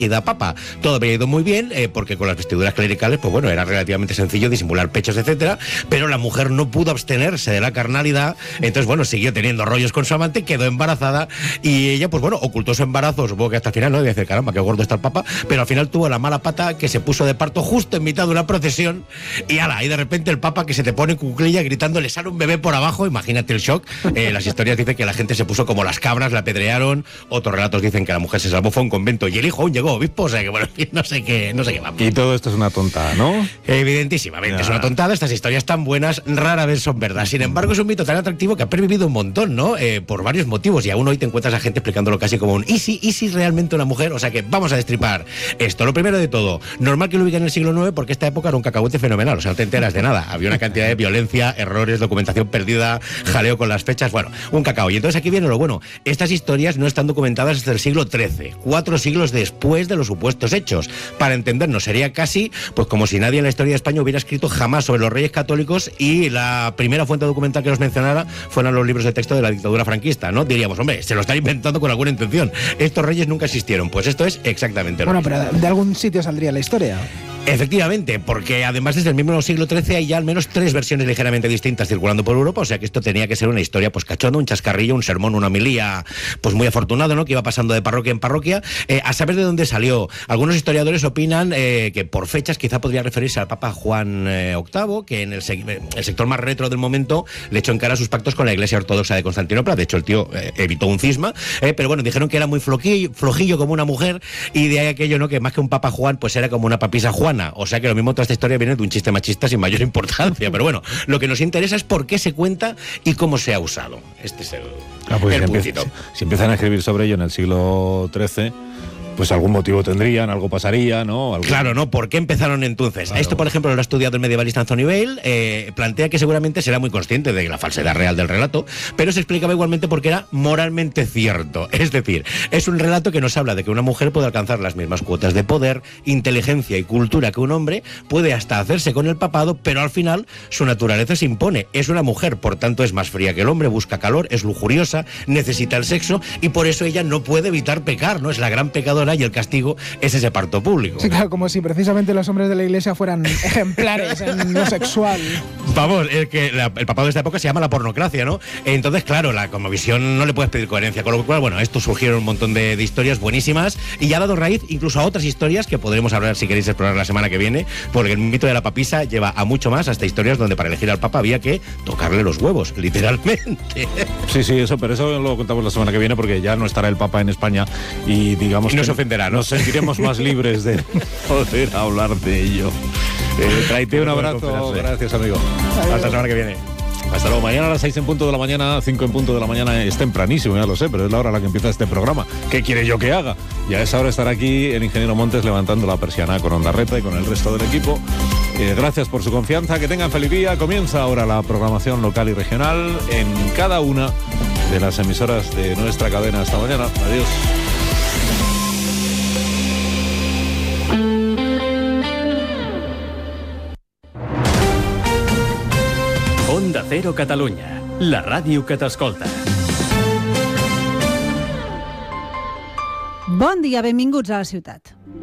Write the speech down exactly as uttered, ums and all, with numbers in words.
y da papa. Todo había ido muy bien, eh, porque con las vestiduras clericales, pues bueno, era relativamente sencillo disimular pechos, etcétera, pero la mujer no pudo abstenerse de la carnalidad, entonces, bueno, siguió teniendo rollos con su amante, quedó embarazada, y ella, pues bueno, ocultó su embarazo, supongo que hasta el final, ¿no? Y dice, caramba, qué gordo está el papa, pero al final tuvo la mala pata que se puso de parto justo en mitad de una procesión, y ala, y de repente el papa que se te pone en cuclilla gritando, le sale un bebé por abajo, imagínate el shock. Eh, las historias dicen que la gente se puso como las cabras, la apedrearon, otros relatos dicen que la mujer se salvó, fue a un convento, y el hijo aún llegó obispo, o sea que bueno, no sé qué, no sé qué va. Y todo esto es una tontada, ¿no? Evidentísimamente, ya. Es una tontada. Estas historias tan buenas rara vez son verdad. Sin embargo, es un mito tan atractivo que ha pervivido un montón, ¿no? Eh, por varios motivos, y aún hoy te encuentras a gente explicándolo casi como un ¿y si, y si realmente una mujer? O sea que vamos a destripar esto. Lo primero de todo, normal que lo ubiquen en el siglo nueve, porque esta época era un cacahuete fenomenal, o sea, no te enteras de nada. Había una cantidad de violencia, errores, documentación perdida, jaleo con las fechas, bueno, un cacao. Y entonces aquí viene lo bueno, estas historias no están documentadas hasta el siglo trece, cuatro siglos después de los supuestos hechos. Para entendernos, sería casi pues como si nadie en la historia de España hubiera escrito jamás sobre los reyes católicos y la primera fuente documental que los mencionara fueran los libros de texto de la dictadura franquista, ¿no? Diríamos, hombre, se lo están inventando con alguna intención. Estos reyes nunca existieron. Pues esto es exactamente lo Bueno, mismo. pero de algún sitio saldría la historia. Efectivamente, porque además desde el mismo siglo trece hay ya al menos tres versiones ligeramente distintas circulando por Europa, o sea que esto tenía que ser una historia pues cachonda, un chascarrillo, un sermón, una homilía pues muy afortunado, ¿no? Que iba pasando de parroquia en parroquia, eh, a saber de dónde salió. Algunos historiadores opinan eh, que por fechas quizá podría referirse al Papa Juan eh, octavo, que en el, se el sector más retro del momento le echó en cara sus pactos con la Iglesia Ortodoxa de Constantinopla. De hecho el tío eh, evitó un cisma, eh, pero bueno, dijeron que era muy flojillo, flojillo como una mujer, y de ahí aquello, ¿no? Que más que un Papa Juan pues era como una papisa Juana. O sea que lo mismo toda esta historia viene de un chiste machista sin mayor importancia. Pero bueno, lo que nos interesa es por qué se cuenta y cómo se ha usado. Este es el, Ah, pues el si, puntito. empieza, si empiezan a escribir sobre ello en el siglo trece, pues algún motivo tendrían, algo pasaría, ¿no? ¿Algún... Claro, ¿no? ¿Por qué empezaron entonces? Claro. Esto, por ejemplo, lo ha estudiado el medievalista Anthony Bale, eh, plantea que seguramente será muy consciente de la falsedad real del relato, pero se explicaba igualmente porque era moralmente cierto. Es decir, es un relato que nos habla de que una mujer puede alcanzar las mismas cuotas de poder, inteligencia y cultura que un hombre, puede hasta hacerse con el papado, pero al final su naturaleza se impone. Es una mujer, por tanto es más fría que el hombre, busca calor, es lujuriosa, necesita el sexo, y por eso ella no puede evitar pecar, ¿no? Es la gran pecadora y el castigo es ese parto público. Sí, claro, como si precisamente los hombres de la iglesia fueran ejemplares en lo sexual. Vamos, el, que la, el papado de esta época se llama la pornocracia, ¿no? Entonces, claro, la cosmovisión no le puedes pedir coherencia, con lo cual, bueno, esto surgieron un montón de, de historias buenísimas y ya ha dado raíz incluso a otras historias que podremos hablar si queréis explorar la semana que viene, porque el mito de la papisa lleva a mucho más, hasta historias donde para elegir al papa había que tocarle los huevos, literalmente. Sí, sí, eso, pero eso lo contamos la semana que viene porque ya no estará el papa en España y digamos Y no que se ofenderá, ¿no? nos sentiremos más libres de poder hablar de ello. Eh, Traite un abrazo, gracias amigo. Hasta la semana que viene. Hasta luego. Mañana a las seis en punto de la mañana, cinco en punto de la mañana, es tempranísimo, ya lo sé, pero es la hora a la que empieza este programa. ¿Qué quiere yo que haga? Y a esa hora estará aquí el ingeniero Montes levantando la persiana con Onda Reta y con el resto del equipo. Eh, gracias por su confianza, que tengan feliz día. Comienza ahora la programación local y regional en cada una de las emisoras de nuestra cadena. Hasta mañana. Adiós. Onda Cero Catalunya, la ràdio que t'escolta. Bon dia, benvinguts a la ciutat.